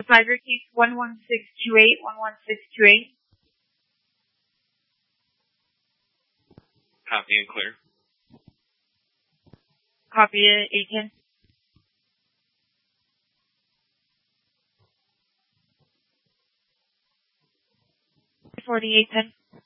5 repeats 11628, 11628. Copy and clear. Copy it, 810. 4810.